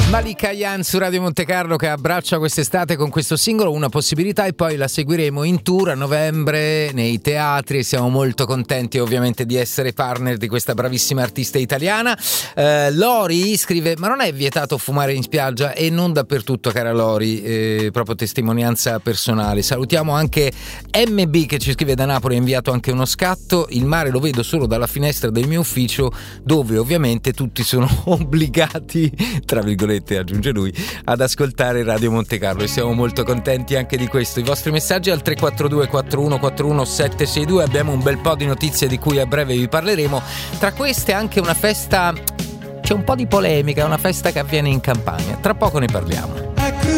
Malika Ayane su Radio Monte Carlo che abbraccia quest'estate con questo singolo Una possibilità, e poi la seguiremo in tour a novembre nei teatri e siamo molto contenti ovviamente di essere partner di questa bravissima artista italiana. Lori scrive: ma non è vietato fumare in spiaggia? E non dappertutto, cara Lori, proprio testimonianza personale. Salutiamo anche MB che ci scrive da Napoli, ha inviato anche uno scatto: il mare lo vedo solo dalla finestra del mio ufficio, dove ovviamente tutti sono obbligati, tra virgolette aggiunge lui, ad ascoltare Radio Monte Carlo, e siamo molto contenti anche di questo. I vostri messaggi al 342 4141 762. Abbiamo un bel po' di notizie di cui a breve vi parleremo, tra queste anche una festa, c'è un po' di polemica, una festa che avviene in Campania, tra poco ne parliamo.